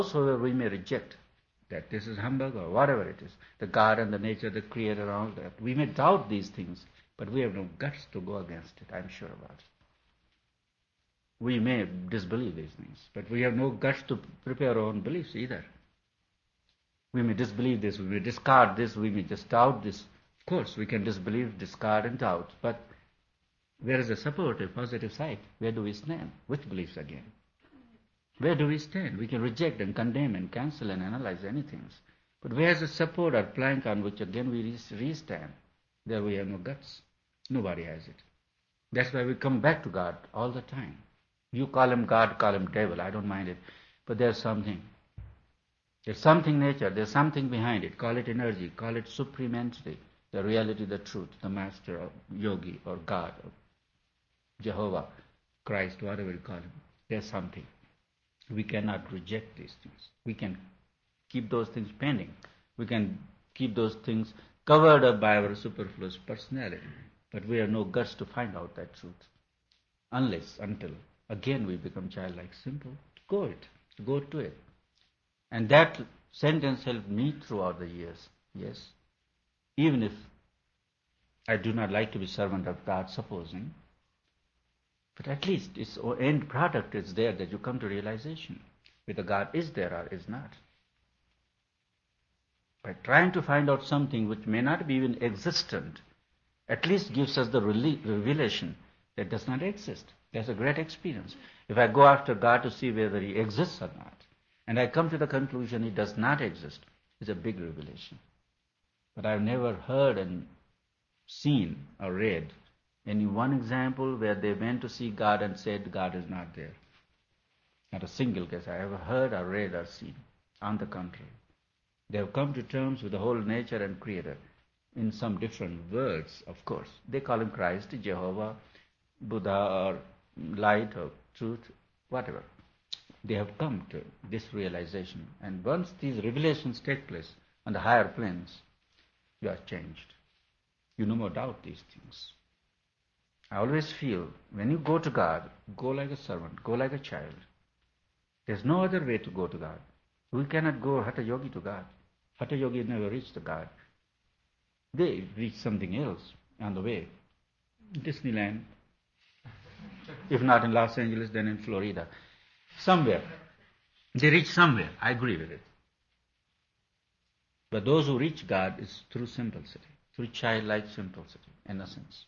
However, we may reject that this is humbug or whatever it is, the God and the nature, the creator, all that. We may doubt these things, but we have no guts to go against it, I'm sure about it. We may disbelieve these things, but we have no guts to prepare our own beliefs either. We may disbelieve this, we may discard this, we may just doubt this. Of course, we can disbelieve, discard, and doubt, but where is the supportive, positive side? Where do we stand? Which beliefs again? Where do we stand? We can reject and condemn and cancel and analyze anything. But where is the support or plank on which again we re-stand? There we have no guts. Nobody has it. That's why we come back to God all the time. You call him God, call him devil, I don't mind it. But there's something. There's something nature, there's something behind it. Call it energy, call it supreme entity, the reality, the truth, the master or yogi or God or Jehovah, Christ, whatever you call him. There's something. We cannot reject these things. We can keep those things pending. We can keep those things covered up by our superfluous personality. But we have no guts to find out that truth. Until, again, we become childlike, simple. Go to it. And that sentence helped me throughout the years. Yes. Even if I do not like to be servant of God, supposing, but at least its end product is there that you come to realization whether God is there or is not. By trying to find out something which may not be even existent, at least gives us the revelation that does not exist. That's a great experience. If I go after God to see whether he exists or not, and I come to the conclusion he does not exist, it's a big revelation. But I've never heard and seen or read any one example where they went to see God and said God is not there. Not a single case I ever heard or read or seen. On the contrary, they have come to terms with the whole nature and creator in some different words, of course. They call him Christ, Jehovah, Buddha, or light, or truth, whatever. They have come to this realization. And once these revelations take place on the higher planes, you are changed. You no more doubt these things. I always feel when you go to God, go like a servant, go like a child. There's no other way to go to God. We cannot go Hatha Yogi to God. Hatha Yogi never reached the God. They reach something else on the way. Disneyland. If not in Los Angeles, then in Florida. Somewhere. They reach somewhere. I agree with it. But those who reach God is through simplicity, through childlike simplicity, innocence,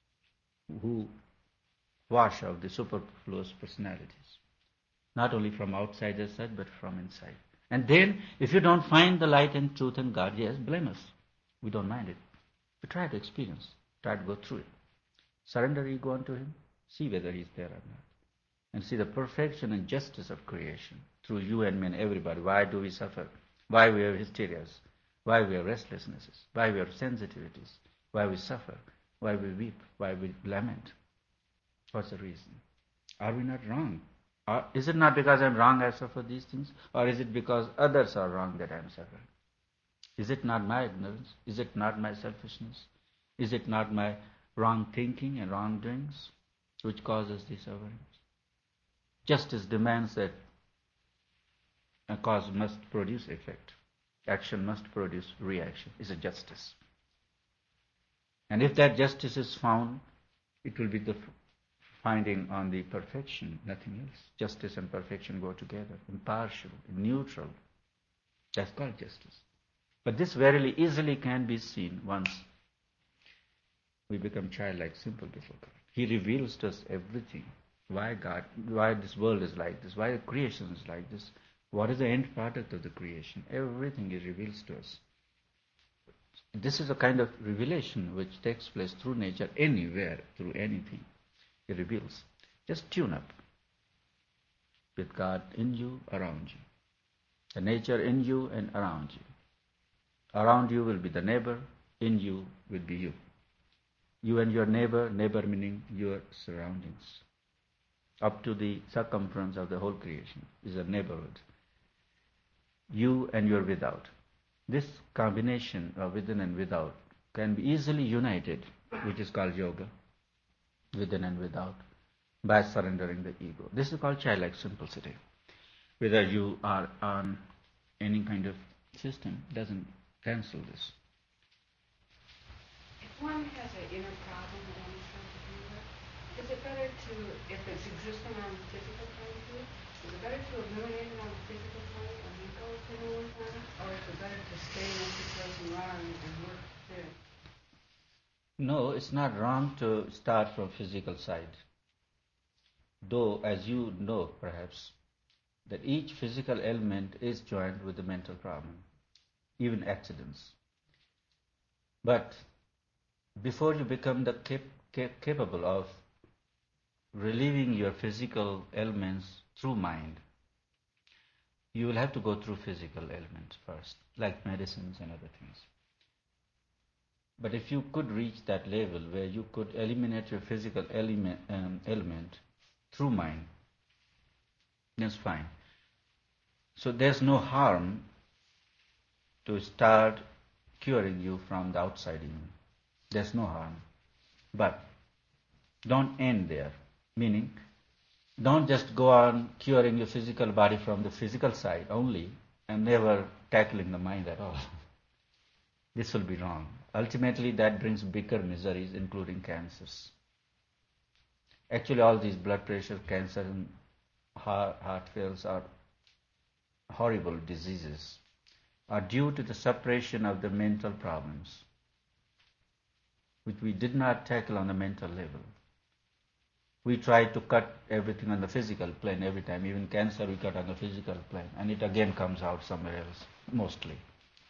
who wash out the superfluous personalities. Not only from outside as such, but from inside. And then, if you don't find the light and truth in God, yes, blame us. We don't mind it. But try to experience. Try to go through it. Surrender ego unto him. See whether he's there or not. And see the perfection and justice of creation through you and me and everybody. Why do we suffer? Why we have hysterias? Why we have restlessnesses? Why we have sensitivities? Why we suffer? Why we weep? Why we lament? What's the reason? Are we not wrong? Is it not because I'm wrong I suffer these things? Or is it because others are wrong that I'm suffering? Is it not my ignorance? Is it not my selfishness? Is it not my wrong thinking and wrongdoings which causes these sufferings? Justice demands that a cause must produce effect. Action must produce reaction. It's a justice. And if that justice is found, it will be the finding on the perfection, nothing else. Justice and perfection go together, impartial, neutral. That's called justice. But this verily easily can be seen once we become childlike, simple before God. He reveals to us everything. Why God, why this world is like this, why the creation is like this, what is the end product of the creation. Everything He reveals to us. This is a kind of revelation which takes place through nature, anywhere, through anything. He reveals. Just tune up with God in you, around you. The nature in you and around you. Around you will be the neighbor, in you will be you. You and your neighbor meaning your surroundings. Up to the circumference of the whole creation is a neighborhood. You and your without. This combination of within and without can be easily united, which is called yoga, within and without, by surrendering the ego. This is called childlike simplicity. Whether you are on any kind of system doesn't cancel this. If one has an inner problem that one is trying to deal with, is it better to, if it's existing on the physical plane too, is it better to eliminate it on the physical plane and then go to the one planet? Or is it better to stay in the situation wrong and work there? No, it's not wrong to start from physical side. Though, as you know perhaps, that each physical element is joined with the mental problem, even accidents. But before you become capable of relieving your physical ailments through mind, you will have to go through physical ailments first, like medicines and other things. But if you could reach that level where you could eliminate your physical ailment through mind, that's fine. So there's no harm to start curing you from the outside in. There's no harm. But don't end there. Meaning, don't just go on curing your physical body from the physical side only and never tackling the mind at all. This will be wrong. Ultimately, that brings bigger miseries, including cancers. Actually, all these blood pressure, cancer, and heart fails are horrible diseases, are due to the suppression of the mental problems, which we did not tackle on the mental level. We try to cut everything on the physical plane every time. Even cancer we cut on the physical plane, and it again comes out somewhere else, mostly.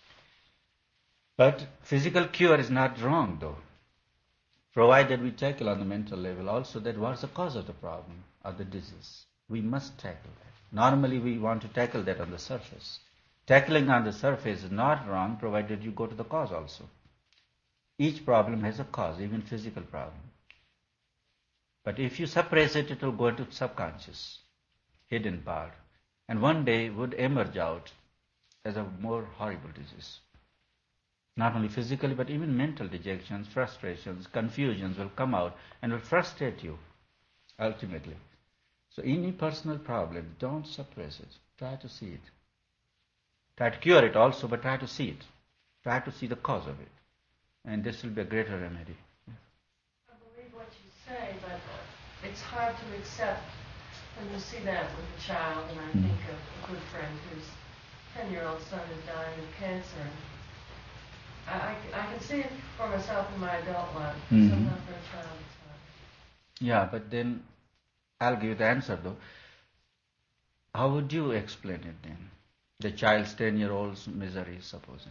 But physical cure is not wrong, though, provided we tackle on the mental level also that what's the cause of the problem, of the disease. We must tackle that. Normally we want to tackle that on the surface. Tackling on the surface is not wrong, provided you go to the cause also. Each problem has a cause, even physical problem. But if you suppress it, it will go into subconscious, hidden part, and one day would emerge out as a more horrible disease. Not only physically, but even mental dejections, frustrations, confusions will come out and will frustrate you, ultimately. So any personal problem, don't suppress it. Try to see it. Try to cure it also, but try to see it. Try to see the cause of it. And this will be a greater remedy. I believe what you say, but it's hard to accept when you see that with a child, and I think of a good friend whose 10-year-old son is dying of cancer. I can see it for myself in my adult life, sometimes for a child it's hard. Yeah, but then I'll give you the answer though. How would you explain it then? The child's 10-year-old's misery, supposing.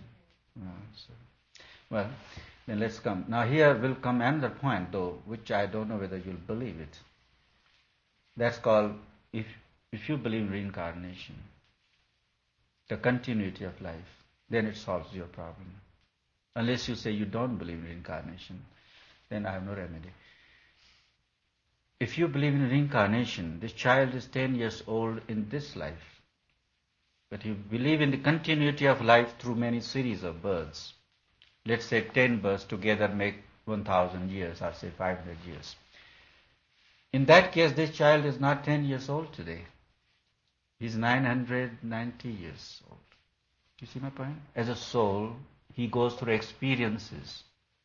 Well, then let's come. Now here will come another point though, which I don't know whether you'll believe it. That's called, if you believe in reincarnation, the continuity of life, then it solves your problem. Unless you say you don't believe in reincarnation, then I have no remedy. If you believe in reincarnation, this child is 10 years old in this life, but you believe in the continuity of life through many series of births. Let's say 10 births together make 1,000 years, or say 500 years. In that case, this child is not 10 years old today. He's 990 years old. You see my point? As a soul, he goes through experiences.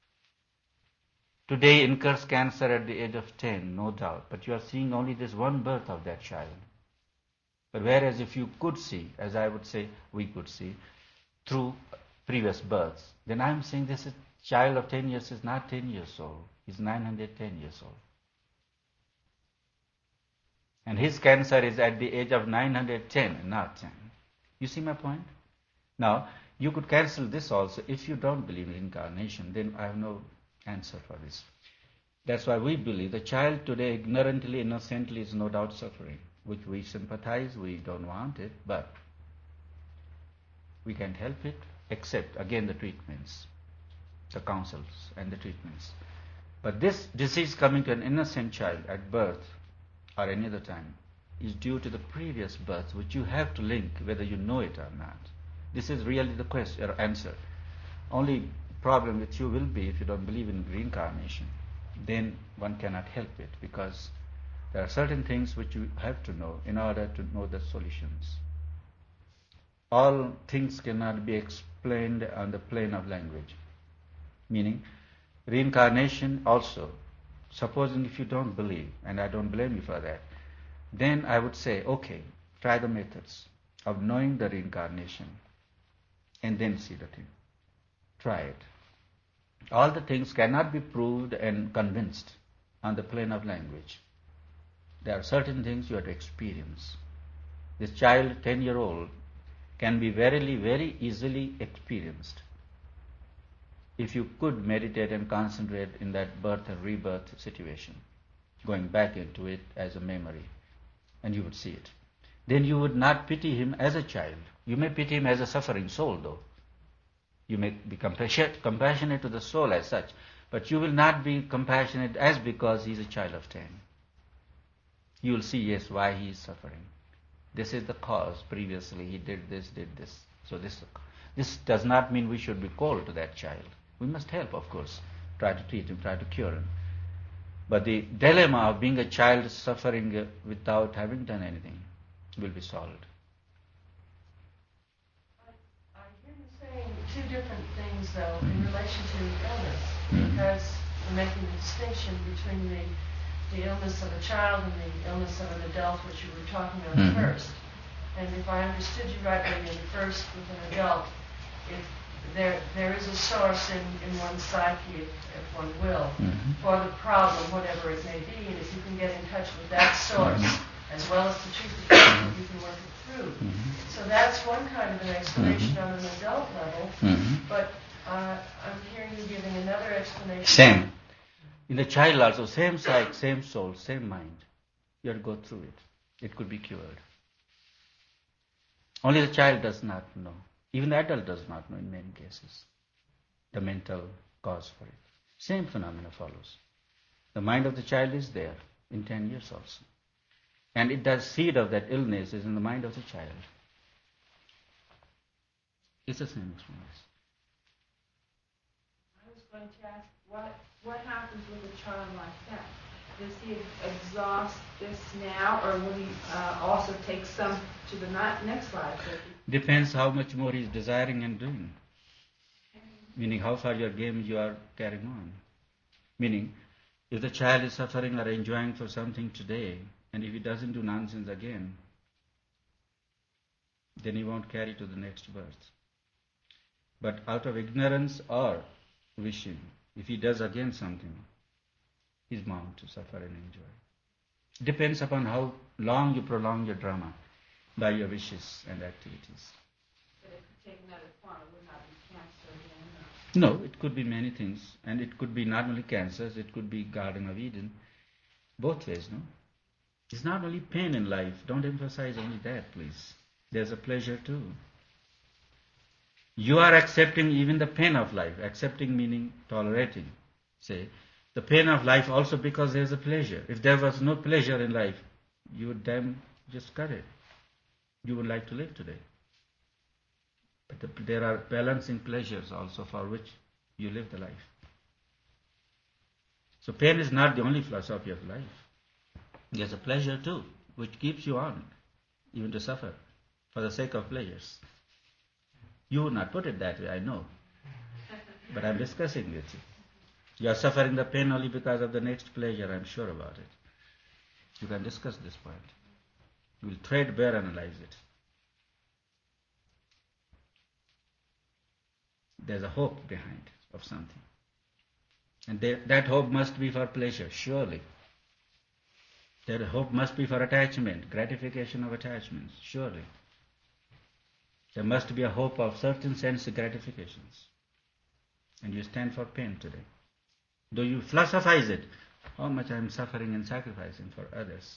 Today incurs cancer at the age of 10, no doubt, but you are seeing only this one birth of that child. But whereas if you could see, as I would say we could see, through previous births, then I am saying this child of 10 years is not 10 years old. He's 910 years old. And his cancer is at the age of 910, not 10. You see my point? Now, you could cancel this also. If you don't believe in reincarnation, then I have no answer for this. That's why we believe the child today ignorantly, innocently is no doubt suffering, which we sympathize, we don't want it, but we can't help it, except, again, the treatments, the counsels and the treatments. But this disease coming to an innocent child at birth or any other time is due to the previous birth, which you have to link whether you know it or not. This is really the question or answer. Only problem with you will be if you don't believe in reincarnation. Then one cannot help it, because There are certain things which you have to know in order to know the solutions. All things cannot be explained on the plane of language. Meaning, reincarnation also, supposing if you don't believe, and I don't blame you for that, then I would say, okay, try the methods of knowing the reincarnation and then see the thing. Try it. All the things cannot be proved and convinced on the plane of language. There are certain things you have to experience. This child, 10-year-old, can be very easily experienced if you could meditate and concentrate in that birth and rebirth situation, going back into it as a memory, and you would see it. Then you would not pity him as a child. You may pity him as a suffering soul, though. You may be compassionate to the soul as such, but you will not be compassionate as because he is a child of 10. You will see, yes, why he is suffering. This is the cause. Previously he did this. So this does not mean we should be cold to that child. We must help, of course, try to treat him, try to cure him. But the dilemma of being a child suffering without having done anything will be solved. I hear you saying two different things, though, in relation to illness, because you're making the distinction between the illness of a child and the illness of an adult, which you were talking about first. And if I understood you rightly, in first with an adult, if there is a source in one's psyche, if one will, for the problem, whatever it may be, and if you can get in touch with that source, as well as to treat the problem, you can work it through. So that's one kind of an explanation on an adult level, but I'm hearing you giving another explanation. Same. In the child also, same psyche, same soul, same mind. You have to go through it. It could be cured. Only the child does not know. Even the adult does not know in many cases the mental cause for it. Same phenomena follows. The mind of the child is there in 10 years also. And the seed of that illness is in the mind of the child. It's the same experience. I was going to ask, what happens with a child like that? Does he exhaust this now, or will he also take some to the next life? Depends how much more he is desiring and doing. Meaning how far your game you are carrying on. Meaning, if the child is suffering or enjoying for something today, and if he doesn't do nonsense again, then he won't carry to the next birth. But out of ignorance or wishing, if he does again something, he's bound to suffer and enjoy. Depends upon how long you prolong your drama by your wishes and activities. But it could take another form. It would not be cancer again. No, it could be many things. And it could be not only cancers, it could be Garden of Eden. Both ways, no? It's not only pain in life. Don't emphasize only that, please. There's a pleasure too. You are accepting even the pain of life. Accepting meaning tolerating. Say, the pain of life also because there's a pleasure. If there was no pleasure in life, you would then just cut it. You would like to live today. But there are balancing pleasures also for which you live the life. So pain is not the only philosophy of life. There's a pleasure too, which keeps you on, even to suffer, for the sake of pleasures. You would not put it that way, I know. But I'm discussing with you. You are suffering the pain only because of the next pleasure, I'm sure about it. You can discuss this point. You will threadbare analyze it. There's a hope behind of something. And that hope must be for pleasure, surely. That hope must be for attachment, gratification of attachments, surely. There must be a hope of certain sense gratifications. And you stand for pain today. Though you philosophize it, how much I am suffering and sacrificing for others.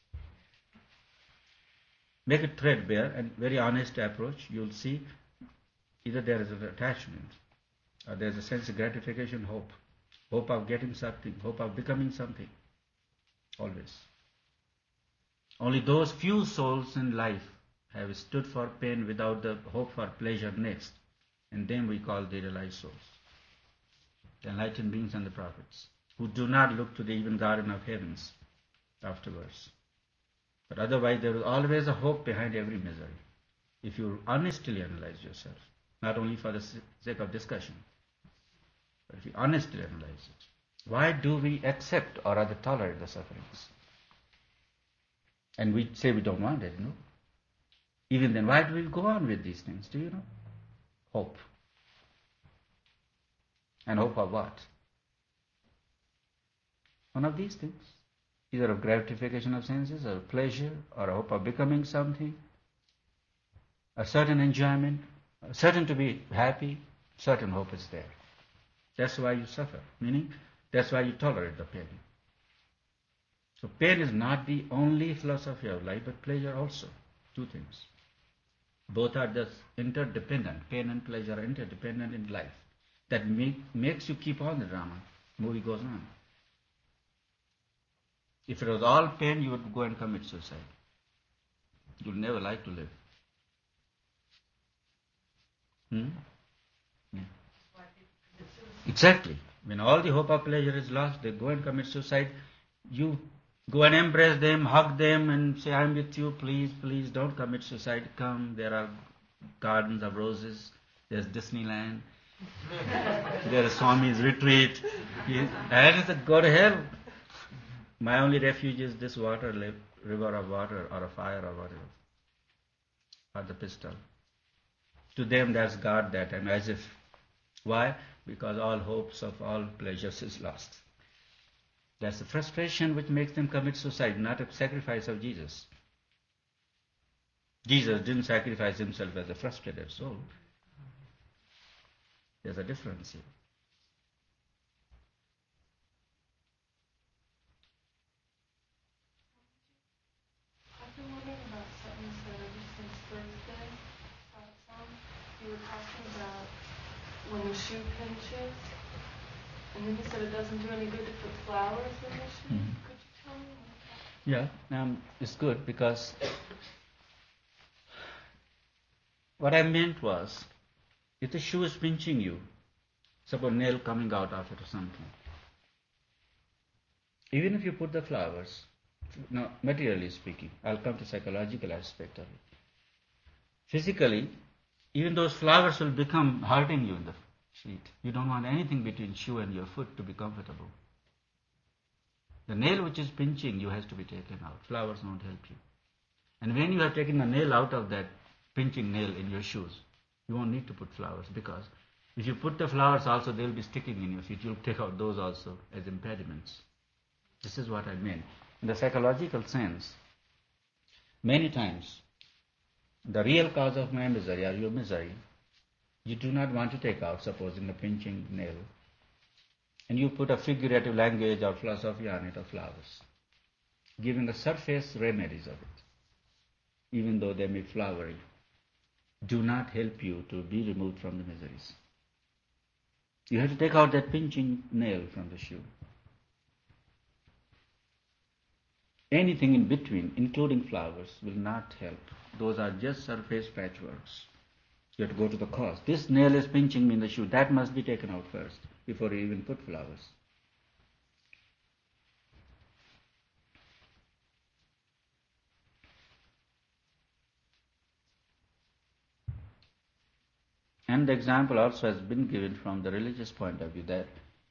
Make it threadbare and very honest approach. You'll see either there is an attachment or there is a sense of gratification, hope of getting something, hope of becoming something. Always. Only those few souls in life have stood for pain without the hope for pleasure next. And them we call the realized souls. The enlightened beings and the prophets, who do not look to the even garden of heavens afterwards. But otherwise, there is always a hope behind every misery. If you honestly analyze yourself, not only for the sake of discussion, but if you honestly analyze it, why do we accept or rather tolerate the sufferings? And we say we don't want it, Even then, why do we go on with these things? Do you know? Hope. And hope of what? One of these things. Either of gratification of senses, or pleasure, or a hope of becoming something, a certain enjoyment, certain to be happy, certain hope is there. That's why you suffer. Meaning, that's why you tolerate the pain. So pain is not the only philosophy of life, but pleasure also. Two things. Both are just interdependent. Pain and pleasure are interdependent in life. That makes you keep on the drama. Movie goes on. If it was all pain, you would go and commit suicide. You would never like to live. Yeah. Exactly. When all the hope of pleasure is lost, they go and commit suicide. You go and embrace them, hug them, and say, I'm with you, please, please don't commit suicide. Come, there are gardens of roses, there's Disneyland, there is Swami's retreat. And go to hell. My only refuge is this water, river of water, or a fire, or whatever, or the pistol. To them, that's God that, and as if. Why? Because all hopes of all pleasures is lost. That's the frustration which makes them commit suicide, not a sacrifice of Jesus. Jesus didn't sacrifice himself as a frustrated soul. There's a difference here. I've been wondering about something you said ever since Thursday. You were talking about when the shoe pinches, and then you said it doesn't do any good to put flowers in the shoe. Mm-hmm. Could you tell me? Yeah, it's good because what I meant was, if the shoe is pinching you, suppose nail coming out of it or something, even if you put the flowers, now materially speaking, I'll come to psychological aspect of it. Physically, even those flowers will become hurting you in the feet. You don't want anything between shoe and your foot to be comfortable. The nail which is pinching you has to be taken out. Flowers won't help you. And when you have taken the nail out of that pinching nail in your shoes, you won't need to put flowers, because if you put the flowers also, they'll be sticking in your feet. You'll take out those also as impediments. This is what I mean. In the psychological sense, many times, the real cause of my misery or your misery, you do not want to take out, supposing the pinching nail, and you put a figurative language or philosophy on it of flowers, giving the surface remedies of it, even though they may be flowery, do not help you to be removed from the miseries. You have to take out that pinching nail from the shoe. Anything in between, including flowers, will not help. Those are just surface patchworks. You have to go to the cause. This nail is pinching me in the shoe. That must be taken out first before you even put flowers. And the example also has been given from the religious point of view that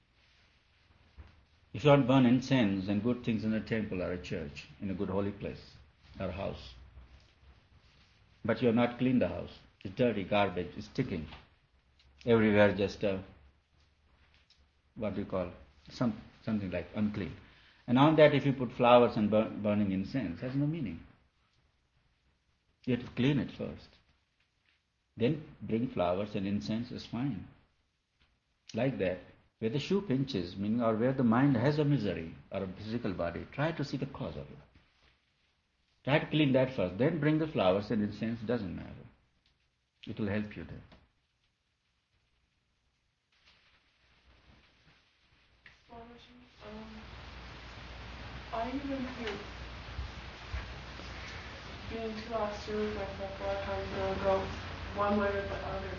if you don't burn incense and good things in a temple or a church, in a good holy place or house, but you have not cleaned the house, it's dirty, garbage, it's sticking everywhere, just what do you call, something like unclean. And on that, if you put flowers and burning incense, has no meaning. You have to clean it first. Then bring flowers and incense is fine. Like that, where the shoe pinches, meaning, or where the mind has a misery or a physical body, try to see the cause of it. Try to clean that first. Then bring the flowers and incense, doesn't matter. It will help you there. I even think being too austere with myself a lot of times when I go one way or the other.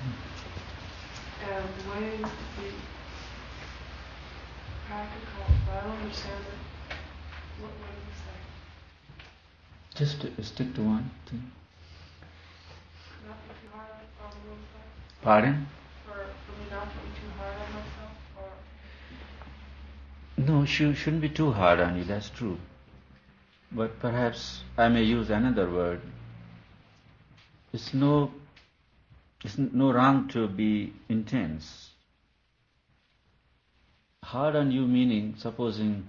And weighing the practical, I don't understand it. What do you say? Just stick to one thing. Not be too hard on myself? Pardon? For me not to be too hard on myself? Or No, shouldn't be too hard on you, that's true. But perhaps I may use another word. It's no wrong to be intense. Hard on you meaning, supposing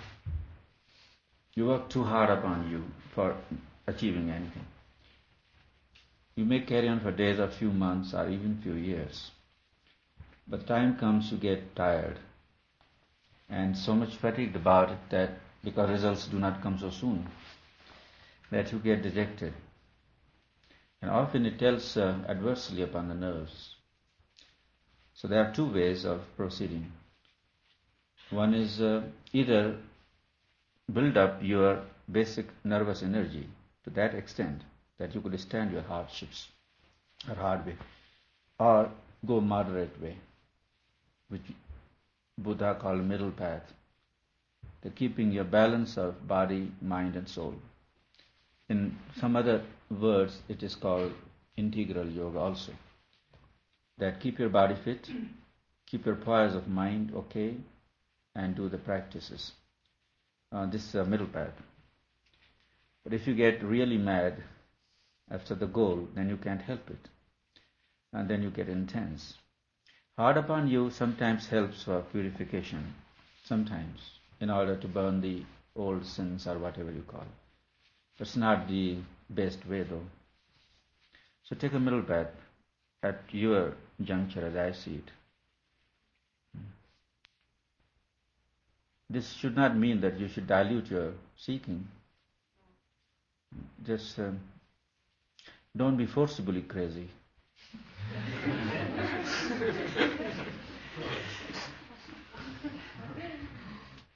you work too hard upon you for achieving anything. You may carry on for days or few months or even few years. But time comes you get tired and so much fatigued about it that because results do not come so soon, that you get dejected. And often it tells adversely upon the nerves. So there are two ways of proceeding. One is either build up your basic nervous energy to that extent that you could stand your hardships or hard way, or go moderate way, which Buddha called middle path, the keeping your balance of body, mind and soul. In some other words, it is called integral yoga also. That keep your body fit, keep your poise of mind okay, and do the practices. This is a middle path. But if you get really mad after the goal, then you can't help it. And then you get intense. Hard upon you sometimes helps for purification, sometimes, in order to burn the old sins or whatever you call. That's not the best way though. So take a middle path at your juncture as I see it. This should not mean that you should dilute your seeking. Just don't be forcibly crazy.